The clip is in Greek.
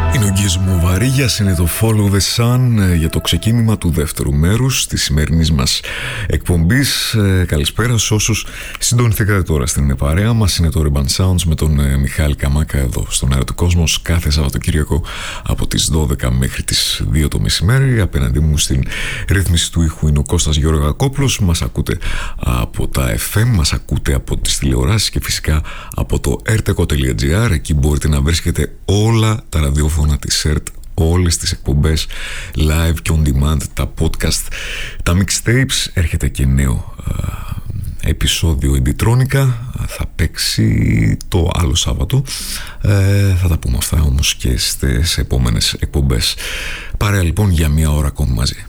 Βαρύγιας είναι το Follow the Sun για το ξεκίνημα του δεύτερου μέρους της σημερινής μας εκπομπής. Καλησπέρα σε όσους συντονιστήκατε τώρα στην παρέα μας. Είναι το Urban Sounds με τον Μιχάλη Καμάκα εδώ στον Αέρα του Κόσμος κάθε Σαββατοκύριακο από τις 12 μέχρι τις 2 το μεσημέρι. Απέναντί μου στην ρύθμιση του ήχου είναι ο Κώστας Γεωργακόπουλος. Μας ακούτε από τα FM, μας ακούτε από τις τηλεοράσεις και φυσικά από το rtco.gr. Εκεί μπορείτε να βρίσκετε όλα τα ραδιόφωνα της ΕΡΤ, όλες τις εκπομπές live και on demand, τα podcast, τα mixtapes. Έρχεται και νέο επεισόδιο Εντιτρόνικα, θα παίξει το άλλο Σάββατο. Θα τα πούμε αυτά όμως και στις επόμενες εκπομπές. Παρέα λοιπόν για μία ώρα ακόμη μαζί.